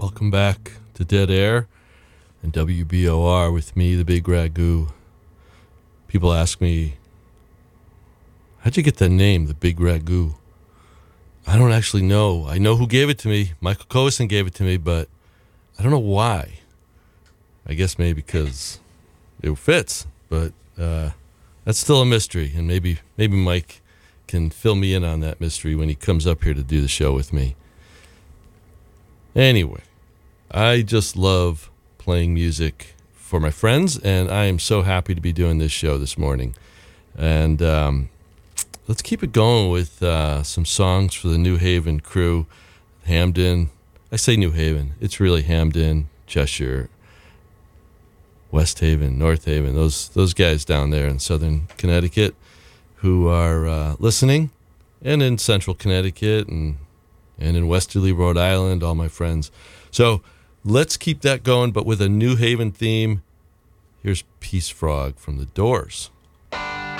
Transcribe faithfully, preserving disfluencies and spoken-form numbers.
Welcome back to Dead Air and W B O R with me, the Big Ragu. People ask me, how'd you get that name, the Big Ragu? I don't actually know. I know who gave it to me. Michael Cosin gave it to me, but I don't know why. I guess maybe because it fits, but uh, that's still a mystery, and maybe maybe Mike can fill me in on that mystery when he comes up here to do the show with me. Anyway, I just love playing music for my friends, and I am so happy to be doing this show this morning. And um, let's keep it going with uh, some songs for the New Haven crew. Hamden, I say New Haven, it's really Hamden, Cheshire, West Haven, North Haven, those those guys down there in southern Connecticut who are uh, listening, and in central Connecticut and and in westerly Rhode Island, all my friends. So let's keep that going, but with a New Haven theme. Here's Peace Frog from the Doors.